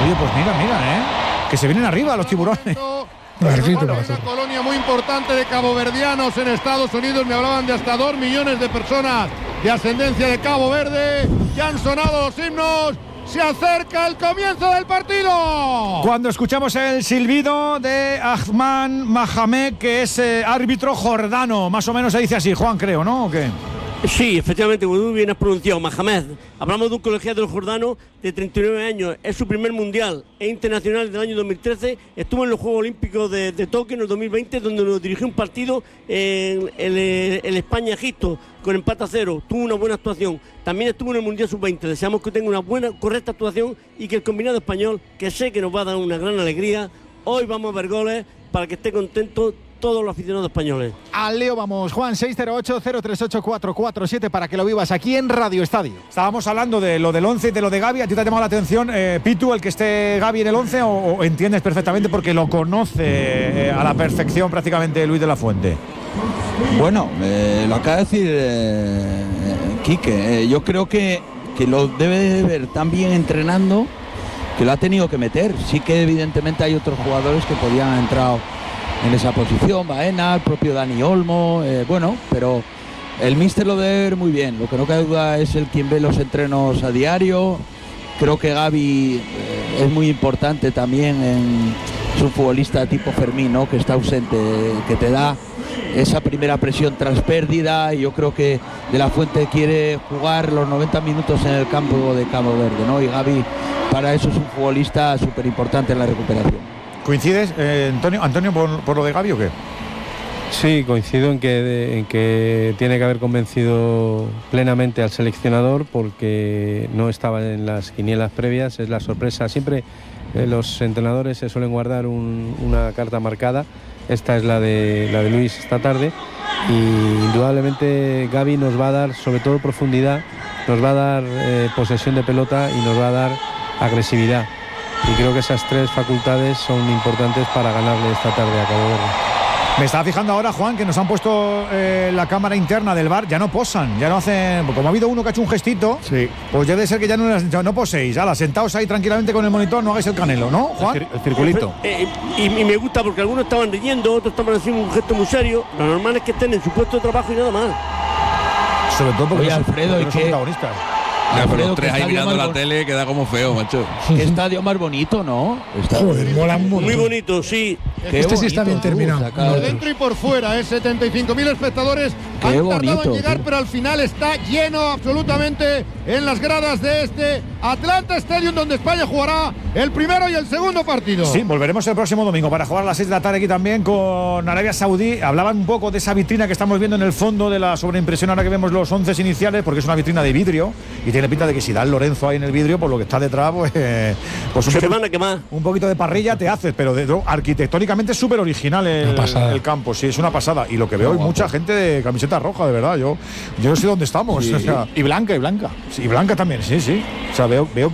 Oye, pues mira, que se vienen arriba los tiburones. Una colonia muy importante de caboverdianos en Estados Unidos. Me hablaban de hasta 2 millones de personas de ascendencia de Cabo Verde. Ya han sonado los himnos. Se acerca el comienzo del partido. Cuando escuchamos el silbido de Ahmad Mohamed, que es árbitro jordano, más o menos se dice así, Juan, creo, ¿no? ¿O qué? Sí, efectivamente, como muy bien has pronunciado, Mohamed. Hablamos de un colegiado jordano de 39 años. Es su primer mundial. Es internacional del año 2013. Estuvo en los Juegos Olímpicos de Tokio en el 2020, donde nos dirigió un partido en el España-Egipto, con empate a 0. Tuvo una buena actuación. También estuvo en el Mundial Sub-20. Deseamos que tenga una buena, correcta actuación y que el combinado español, que sé que nos va a dar una gran alegría, hoy vamos a ver goles para que esté contento todos los aficionados españoles. Al Leo vamos, Juan, 608-038-447 para que lo vivas aquí en Radio Estadio. Estábamos hablando de lo del 11 y de lo de Gavi. ¿A ti te ha llamado la atención, Pitu, el que esté Gavi en el 11 o entiendes perfectamente porque lo conoce a la perfección prácticamente Luis de la Fuente? Bueno, lo acaba de decir Quique. Yo creo que lo debe de ver tan bien entrenando que lo ha tenido que meter. Sí que evidentemente hay otros jugadores que podían haber entrado en esa posición, Baena, el propio Dani Olmo, pero el míster lo debe ver muy bien. Lo que no cabe duda es el quien ve los entrenos a diario. Creo que Gavi es muy importante también, es un futbolista tipo Fermín, ¿no? Que está ausente, que te da esa primera presión tras pérdida, y yo creo que De la Fuente quiere jugar los 90 minutos en el campo de Cabo Verde, ¿no? Y Gavi para eso es un futbolista súper importante en la recuperación. ¿Coincides, Antonio, por lo de Gavi o qué? Sí, coincido en que tiene que haber convencido plenamente al seleccionador, porque no estaba en las quinielas previas, es la sorpresa. Siempre los entrenadores se suelen guardar una carta marcada. Esta es la de Luis esta tarde, y indudablemente Gavi nos va a dar sobre todo profundidad, nos va a dar posesión de pelota y nos va a dar agresividad. Y creo que esas tres facultades son importantes para ganarle esta tarde a Cabo Verde. Me estaba fijando ahora, Juan, que nos han puesto la cámara interna del VAR, ya no posan, ya no hacen. Como ha habido uno que ha hecho un gestito, sí, pues debe ser que ya no poséis. Sentaos ahí tranquilamente con el monitor, no hagáis el canelo, ¿no, Juan? El circulito. Y me gusta porque algunos estaban riendo, otros estaban haciendo un gesto muy serio. Lo normal es que estén en su puesto de trabajo y nada más. Sobre todo porque Alfredo, no son protagonistas. Pero los tres ahí mirando la tele queda como feo, macho. Qué estadio más bonito, ¿no? Joder, mola mucho. Muy bonito, sí. Este sí está bien terminado. Por dentro y por fuera, 75.000 espectadores han tardado en llegar, pero al final está lleno absolutamente en las gradas de este Atlanta Stadium, donde España jugará el primero y el segundo partido. Sí, volveremos el próximo domingo para jugar a las 6 de la tarde aquí también con Arabia Saudí. Hablaban un poco de esa vitrina que estamos viendo en el fondo, de la sobreimpresión ahora que vemos los 11 iniciales, porque es una vitrina de vidrio y tiene pinta de que si da el Lorenzo ahí en el vidrio, por lo que está detrás, pues se van a quemar. Un poquito de parrilla te haces, pero arquitectónicamente es súper original el campo, sí, es una pasada. Y lo que veo es mucha gente de camiseta roja, de verdad. Yo no sé dónde estamos. Sí, o sea, y blanca. Sí, y blanca también, sí. O sea, veo